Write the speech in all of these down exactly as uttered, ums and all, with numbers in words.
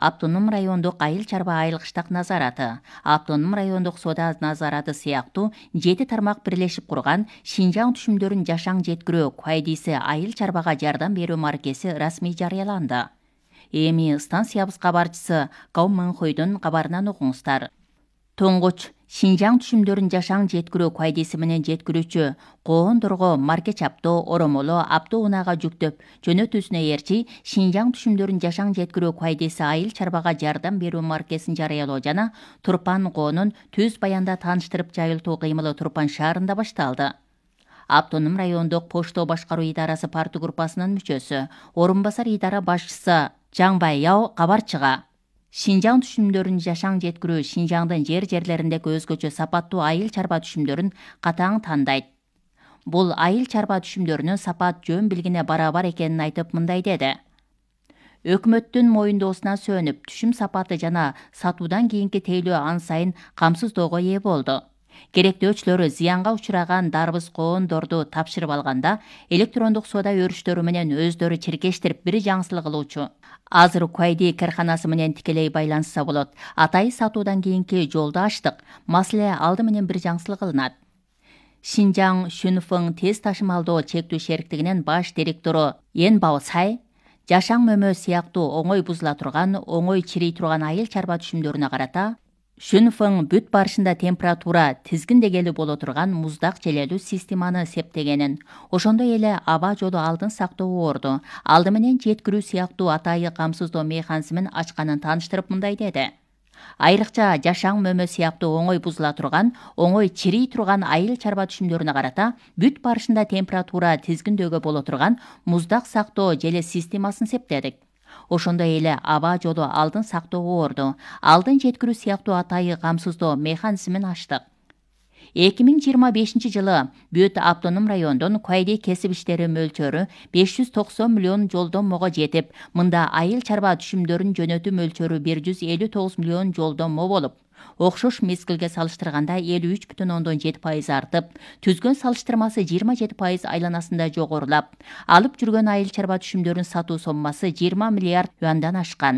Автоном райондук айыл чарба айылгыштак назараты, автоном райондук соода назараты сыяктуу жети тармак бирлешип курган Шинжаң түшүмдөрүн жашаң жеткирүү Куайдиси айыл чарбага жардам берүү маркеси расмий жарыяланды. Эми станциябыз кабарчысы Кау Мыңхойдун кабарынан угуңуздар. Тоңгуч Шинжаң түшүмдөрүн жашаң жеткирүү Куайдиси менен жеткирүүчү коондорго марке чаптоо оромоло апто унаага жүктөп жөнөтүүсүнө ээрчи Шинжаң түшүмдөрүн жашаң жеткирүү Куайдиси айыл чарбага жардам берүү маркесин жарыялоо жана Турпан коонун түз баянда тааныштырып жайылтуу кыймылы Турпан шаарында башталды. Автоном райондук поштоо башкаруу идарасы парты группасынын мүчөсү, орун басар идара башчысы Жаңбай Яо кабарчыга Шинжаң түшүмдөрүн жашаң жеткирүү Шинжаңдын жер жерлериндеги өзгөчө сапаттуу айыл чарба түшүмдөрүн катаң тандайт. Бул айыл чарба түшүмдөрүнүн сапат жөн билгине барабар экенин айтып мындай деди. Өкмөттүн моюндоосуна сөнүп, түшүм сапаты жана сатуудан кийинки тейлөө ан сайын камсыздоого ээ болду. Керектөөчүлөрү зыянга учураган дарбыз коондорду тапшырып алганда электрондук соода өрүштөрү менен өздөрү чиркештирип бир жаңсыл кылуучу. Азыр Куайди карханасы менен тикелей байланышса болот. Атайы сатуудан кийинки жолду ачтык. Маселе алды менен бир жаңсыл кылынат. Шинжаң Шүнфың тез ташымалдоо чектүү шериктигинин баш директору Ен Бао Цай жашаң мөмө сыяктуу оңой бузула турган, оңой чирей турган айыл чарба түшүмдөрүнө карата Шүнфың бүт барышында температура тизгиндегели боло турган муздак желелүү системаны септегенин, ошондой эле аба жолу алдын сактоо орду, алды менен жеткирүү сыяктуу атайы камсыздоо механизмин ачканын тааныштырып мындай деди. Айрыкча жашаң мөмө сыяктуу оңой бузула турган, оңой чирей турган айыл чарба түшүмдөрүнө карата бүт барышында температура тизгиндөөгө боло турган муздак сактоо желе системасын септедик. Ошондой эле аба жолу алдын сактоо орду, алдын жеткирүү сыяктуу атайы камсыздоо механизмин ачтык. эки миң жыйырма бешинчи жылы бүт автоном райондон Куайди кесип иштери мөлчөрү беш жүз токсон миллион жолдомого жетип, мында айыл чарба түшүмдөрүн жөнөтүү мөлчөрү бир жүз элүү тогуз миллион жолдомо болуп, окшош мезгилге салыштырганда элүү үч бүтүн ондон жети пайыз артып, түзгөн салыштырмасы жыйырма жети пайыз айланасында жогорулап, алып жүргөн айыл чарба түшүмдөрүн сатуу соммасы жыйырма миллиард юандан ашкан.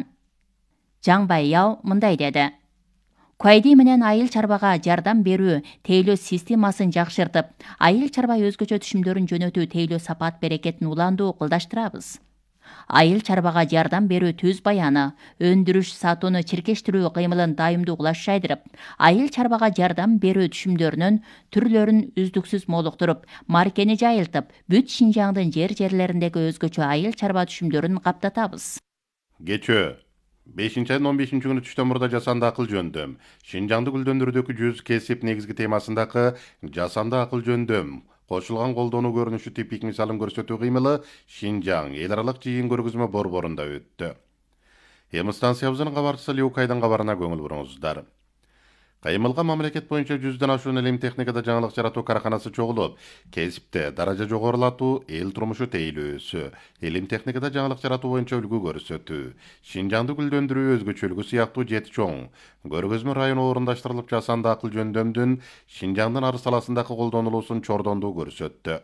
Жаңбай Яо мындай деди. Куайди менен айыл чарбага жардам берүү тейлөө системасын жакшыртып, айыл чарба өзгөчө түшүмдөрүн жөнөтүү тейлөө сапат берекетин уландуу кылдаштырабыз. Айыл чарбага жардам берүү түз баяны, өндүрүш сатууну чиркештирүү кыймылын дайымдуулаш жайдырып, айыл чарбага жардам берүү түшүмдөрүнүн түрлөрүн үздүксүз молуктуруп, маркени жайылтып, бүт Шинжаңдын жер жерлериндеги өзгөчө айыл чарба түшүмдөрүн каптатабыз. Кечөө бешинчи айдын он бешинчи күнү түштөн мурда жасанды акыл жөндөм, Шинжаңды гүлдөндүрүүдөгү жүз кесип негизги темасындагы жасанды акыл жөндөм кошулган колдонуу көрүнүшү типик мисалын көрсөтүү кыймылы Шинжаң эл аралык жыйын көргөзмө борборунда өттү. Эми станциябыздын кабарчысы Лю Кайдын кабарына көңүл буруңуздар. Кыймылга мамлекет боюнча жүздөн ашуун илим техникада жаңылык жаратуу карханасы чогулуп, кесипте даража жогорулатуу, эл турмушу тейлөөсү, илим техникада жаңылык жаратуу боюнча үлгү көрсөтүү, Шинжаңды гүлдөндүрүү өзгөчөлүгү сыяктуу жети чоң көргөзмө району орундаштырылып, жасанды акыл жөндөмдүн Шинжаңдын ар саласындагы колдонулуусун чордондуу көрсөттү.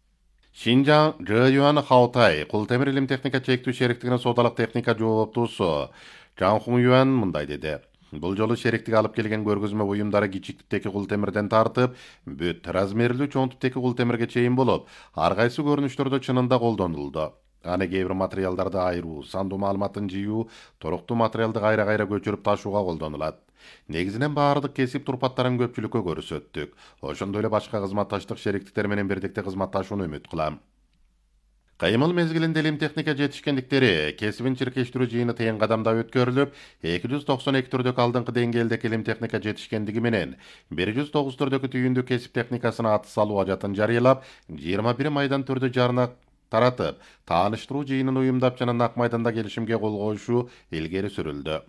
Шинжаң Жэюан Хаутай кул темир илим техника чектүү шериктигинин соодалык техника жооптуусу Жан Хун Юан мындай деди. Бул жолу шериктик алып келген көргөзмө буюмдары кичиктиктеги кул темирден тартып, бүт размерлүү чоңтуктеги кул темирге чейин болуп, ар кайсы көрүнүштөрдө чынында колдонулду. Аны кээ бир материалдарды айыруу, сандуу маалыматын жыюу, туруктуу материалды кайра-кайра көчүрүп ташууга колдонулат. Негизинен баардык кесип турпаттарын көпчүлүккө көрсөттүк. Ошондой эле башка кызматташтык шериктиктер менен бирдикте кызматташууну үмүт кылам. Кыймыл мезгилинде илим техника жетишкендиктери кесибин чиркештирүү жыйыны тең кадамда өткөрүлүп, эки жүз токсон эки түрдөгү алдыңкы деңгээлдеги илим техника жетишкендиги менен бир жүз тогуз түрдөгү түйүндүү кесип техникасына аты салуу ажатын жарыялап, жыйырма бир майдан түрдө жарына таратып, тааныштыруу жыйынын уюмдап жана Нак майданда келишимге кол коюшу илгери сүрүлдү.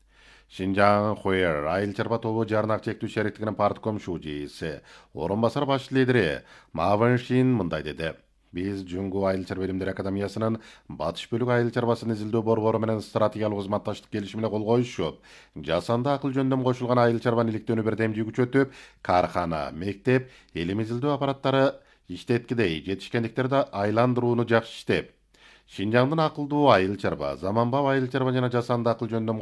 Шинжаң Хуэр айыл чарба тобу жарнак чектүү шериктигинин партком шужийси, орун басар баш лидери Ма Вэншин мындай деди. Биз Жүнгү айыл чарба илимдер академиясынын батыш бөлүк айыл чарбасын изилдөө борбору менен стратегиялык кызматташтык келишимине кол коюшуп, жасанды акыл жөндөм кошулган айыл чарбанын иликтөөнү бирдемдүү күчөтүп, кархана, мектеп, илим изилдөө аппараттары иштеткидей жетишкендиктерди айландырууну жакшы иштеп, Шинжаңдын акылдуу айыл чарба, заманбап айыл чарба жана жасанды акыл жөндөм